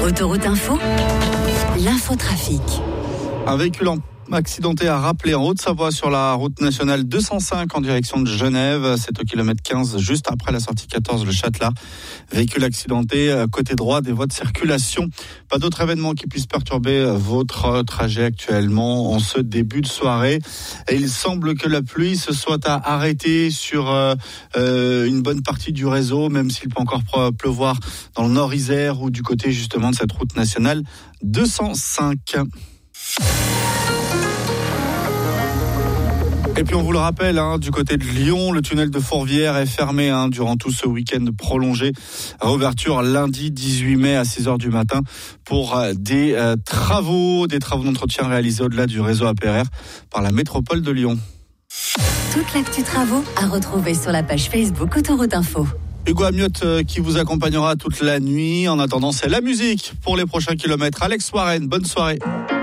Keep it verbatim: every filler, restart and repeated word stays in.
Autoroute Info, l'infotrafic. Un véhicule accidenté a rappelé en Haute-Savoie sur la route nationale deux cent cinq en direction de Genève. C'est au kilomètre quinze, juste après la sortie quatorze, le Châtelard. Véhicule accidenté, côté droit des voies de circulation. Pas d'autres événements qui puissent perturber votre trajet actuellement en ce début de soirée. Et il semble que la pluie se soit arrêtée sur euh, une bonne partie du réseau, même s'il peut encore pleuvoir dans le nord Isère ou du côté justement de cette route nationale deux cent cinq. Et puis on vous le rappelle, hein, du côté de Lyon, le tunnel de Fourvière est fermé hein, durant tout ce week-end prolongé. Réouverture lundi dix-huit mai à six heures du matin pour euh, des euh, travaux, des travaux d'entretien réalisés au-delà du réseau A P R R par la métropole de Lyon. Toute l'actu travaux à retrouver sur la page Facebook Autoroute Info. Hugo Amiotte euh, qui vous accompagnera toute la nuit. En attendant, c'est la musique pour les prochains kilomètres. Alex Warren, bonne soirée.